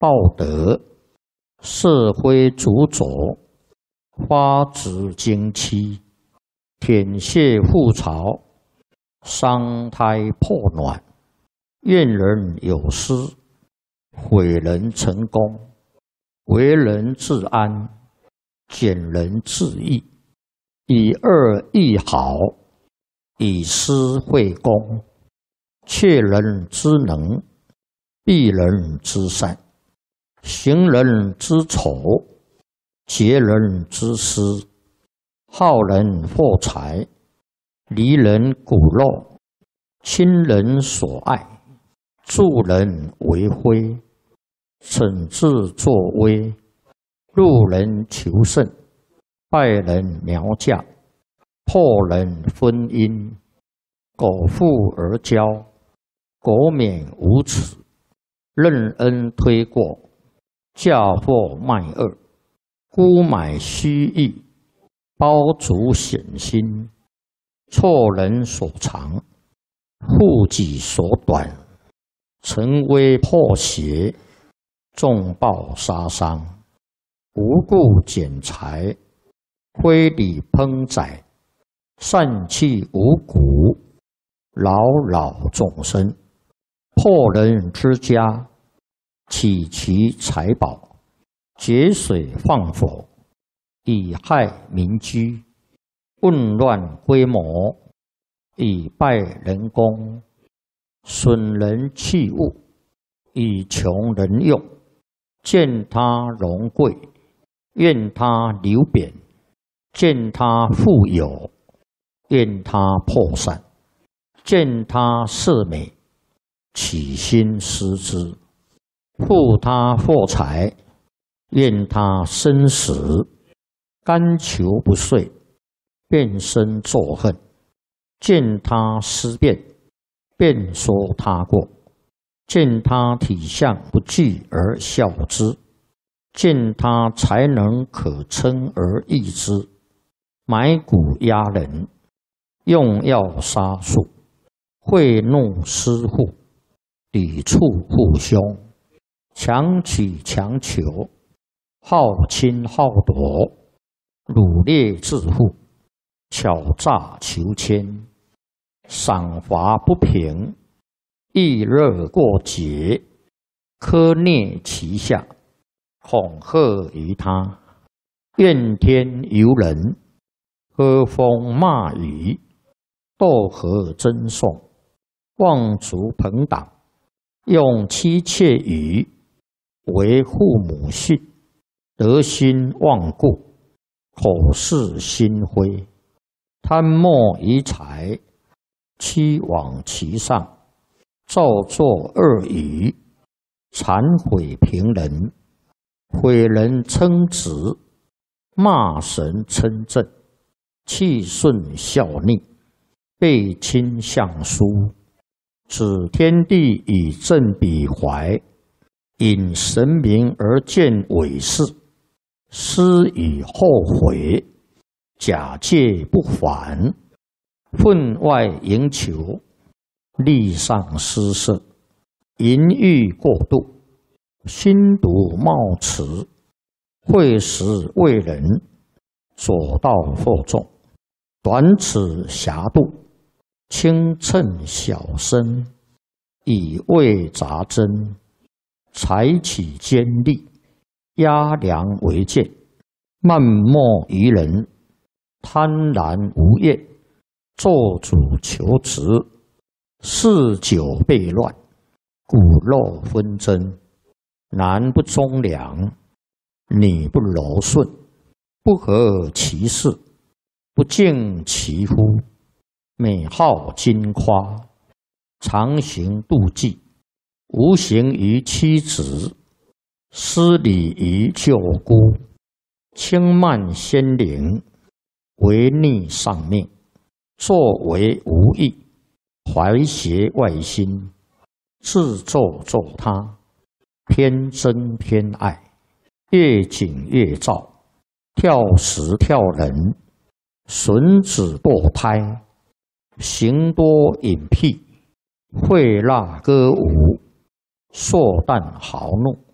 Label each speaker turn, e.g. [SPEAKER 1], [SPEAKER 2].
[SPEAKER 1] 报德，色灰足浊，花指经期，舔血覆巢，伤胎破卵，怨人有失，毁人成功，为人自安，减人自益，以恶易好，以私会公，窃人之能，避人之善，行人之丑，劫人之私，好人获财，离人骨肉，亲人所爱，助人为辉，惩治作威，路人求胜，败人苗嫁，破人婚姻，苟富而骄，苟免无耻，任恩推过，嫁祸卖恶，沽买虚益，包足险心，错人所长，护己所短，沉危破邪，重报杀伤，无故减财，非礼烹宰，散弃五谷，扰扰众生，破人之家，起其财宝，节水放火，以害民居，混乱规模，以败人功，损人器物，以穷人用，见他荣贵，怨他流贬，见他富有，怨他破散，见他色美，起心思之，护他获财，怨他生死，甘求不遂，变身作恨，见他思变，便说他过，见他体相不具而笑之，见他才能可称而异之，买骨压人，用药杀术，贿弄私户，抵触父兄，强取强求，好侵好夺，掳掠致富，巧诈求迁，赏罚不平，易热过节，苛虐其下，恐吓于他，怨天尤人，喝风骂雨，斗和争讼，妄足朋党，用妻妾语，为父母训，德心忘故，口是心非，贪墨于财，欺罔其上，造作恶语，谄毁平人，毁人称职，骂神称正，气顺效逆，背亲相疏，指天地以正彼怀，引神明而见伪事，思以后悔，假借不还，分外营求，力上失色，淫欲过度，心毒冒迟，会时为人，左道惑众，短尺狭度，轻称小身，以为杂针，采取尖利，压梁为剑，漫莫于人，贪婪无厌，做主求职，嗜酒悖乱，骨肉纷争，男不忠良，女不柔顺，不合其事，不敬其夫，美好矜夸，常行妒忌，无形于妻子，失礼于舅姑，轻慢先灵，违逆上命，作为无益，怀邪外心，自咒咒他，偏憎偏爱，越紧越躁，跳时跳人，损子堕胎，行多隐僻，会蜡歌舞，硕诞豪怒，